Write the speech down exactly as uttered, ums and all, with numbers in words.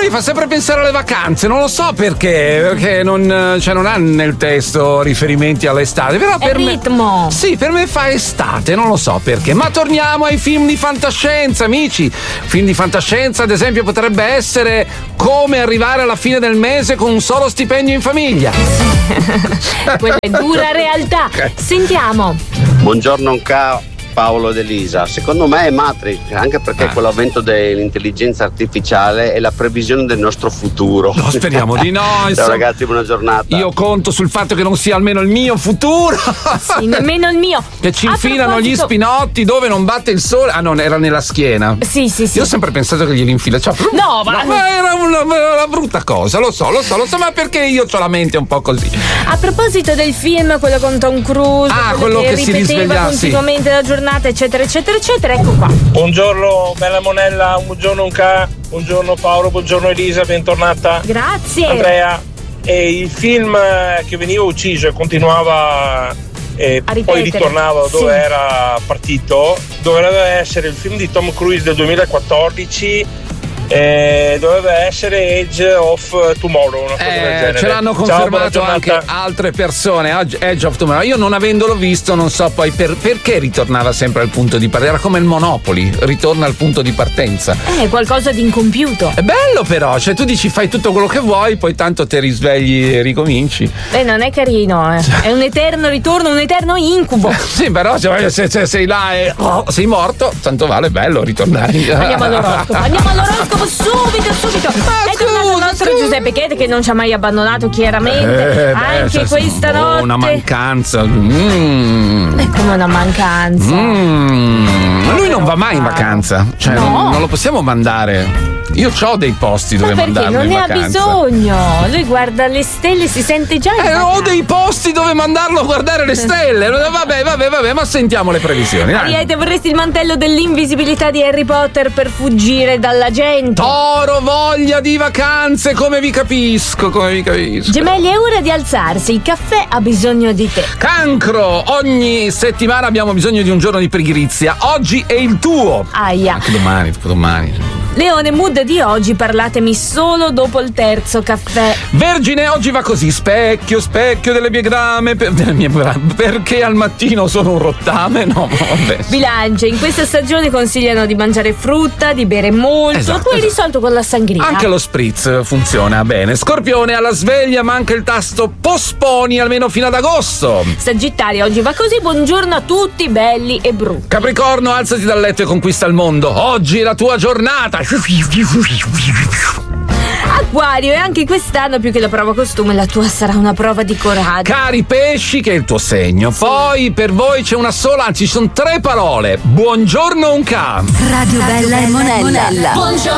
mi fa sempre pensare alle vacanze, non lo so perché, perché non, cioè non ha nel testo riferimenti all'estate, però per È me ritmo. Sì, per me fa estate, non lo so perché. Ma torniamo ai film di fantascienza, amici. Film di fantascienza, ad esempio, potrebbe essere Come arrivare alla fine del mese con un solo stipendio in famiglia. Quella è dura realtà. Okay. Sentiamo. Buongiorno Ca- Paolo ed Elisa. Secondo me è Matrix, anche perché Ah. con l'avvento dell'intelligenza artificiale è la previsione del nostro futuro. No, speriamo di no. Ciao insomma. ragazzi, buona giornata. Io conto sul fatto che non sia almeno il mio futuro. Sì, nemmeno il mio. Che ci A infilano gli proposito- spinotti dove non batte il sole. Ah, no, era nella schiena. Sì, sì, sì. Io ho sempre pensato che glieli infila. Cioè, No, ma- era una, una brutta cosa, lo so, lo so, lo so, ma perché io ho la mente un po' così. A proposito del film, quello con Tom Cruise, Ah, quello che si ripeteva risveglia, continuamente la giornata, eccetera, eccetera, eccetera, ecco qua. Buongiorno bella Monella, buongiorno Unca, buongiorno Paolo, buongiorno Elisa, bentornata. Grazie. Andrea, e il film che veniva ucciso e continuava e A poi ripetere. ritornava dove Sì. era partito, doveva essere il film di Tom Cruise del duemilaquattordici. Eh, doveva essere Edge of Tomorrow, una cosa del Eh, genere. ce l'hanno Ciao, buona confermato anche giornata. altre persone. Oggi- Edge of Tomorrow. Io non avendolo visto, non so poi per- perché ritornava sempre al punto di partenza. Era come il Monopoly, ritorna al punto di partenza. È qualcosa di incompiuto. È bello però, cioè tu dici fai tutto quello che vuoi, poi tanto te risvegli e ricominci. Beh, non è carino, eh. È un eterno ritorno, un eterno incubo. Sì, però se, se- se sei là e oh, sei morto, tanto vale bello ritornare. Andiamo all'oroscopo, andiamo all'oroscopo subito, subito. È tornato il nostro Giuseppe Chete che non ci ha mai abbandonato, chiaramente. Eh, beh, Anche cioè, questa oh, notte. una mancanza. Mm. È come una mancanza. Mm. Ma lui non va mai in vacanza, cioè No. non, non lo possiamo mandare. Io ho dei posti dove Ma perché mandarlo non in ne ha vacanza. bisogno? Lui guarda le stelle, si sente già in Eh, ho vacanza. dei posti dove mandarlo a guardare le stelle. Vabbè, vabbè, vabbè, ma sentiamo le previsioni. dai. Ariete, vorresti il mantello dell'invisibilità di Harry Potter per fuggire dalla gente? Toro, voglia di vacanze, come vi capisco, come vi capisco. Gemelli, è ora di alzarsi, il caffè ha bisogno di te. Cancro, ogni settimana abbiamo bisogno di un giorno di pigrizia. Oggi è il tuo. Aia. Anche domani, dopo domani. Leone, mood di oggi, parlatemi solo dopo il terzo caffè. Vergine, oggi va così. Specchio, specchio delle mie grame. Per, delle mie grame. Perché al mattino sono un rottame? No, vabbè. Bilancia, in questa stagione consigliano di mangiare frutta, di bere molto. Esatto, Tu hai esatto. risolto con la sangria. Anche lo spritz funziona bene. Scorpione, alla sveglia manca il tasto posponi almeno fino ad agosto. Sagittario, oggi va così, buongiorno a tutti, belli e brutti. Capricorno, alzati dal letto e conquista il mondo. Oggi è la tua giornata. Acquario, e anche quest'anno più che la prova costume, la tua sarà una prova di coraggio. Cari pesci, che è il tuo segno. Poi per voi c'è una sola, anzi ci sono tre parole. Buongiorno un ca. Radio Bella e Monella.